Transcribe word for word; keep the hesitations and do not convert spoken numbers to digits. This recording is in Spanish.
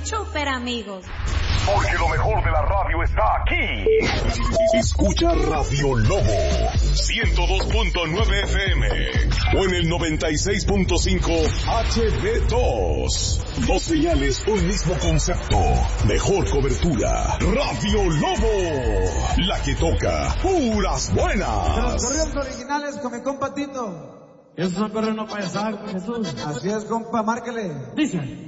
Super Amigos. Porque lo mejor de la radio está aquí. Escucha Radio Lobo ciento dos punto nueve F M o en el noventa y seis punto cinco H D dos. Dos señales, un mismo concepto. Mejor cobertura. Radio Lobo, la que toca puras buenas. De los corridos originales con mi compa Tito. Esos son corridos no payasados, Jesús. Así es, compa, márquele. Dice.